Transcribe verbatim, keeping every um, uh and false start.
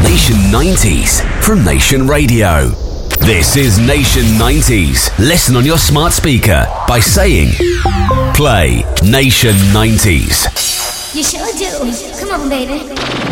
Nation nineties from Nation Radio. This is Nation nineties. Listen on your smart speaker by saying, play Nation nineties. You sure do. Come on, baby.